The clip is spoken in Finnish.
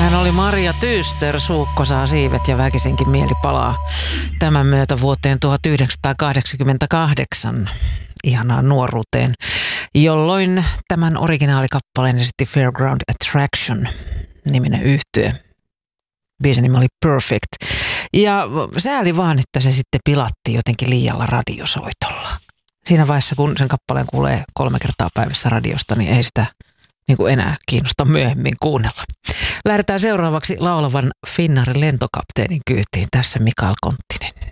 Sehän oli Maria Tyster, Suukko saa siivet ja väkisinkin mieli palaa tämän myötä vuoteen 1988, ihanaan nuoruuteen, jolloin tämän originaalikappaleen esitti Fairground Attraction -niminen yhtye. Biisin nimi oli Perfect. Ja sääli vaan, että se sitten pilattiin jotenkin liialla radiosoitolla. Siinä vaiheessa, kun sen kappaleen kuulee 3 kertaa päivässä radiosta, niin ei sitä niin kuin enää kiinnosta myöhemmin kuunnella. Lähdetään seuraavaksi laulavan Finnaarin lentokapteenin kyytiin. Tässä Mikael Konttinen.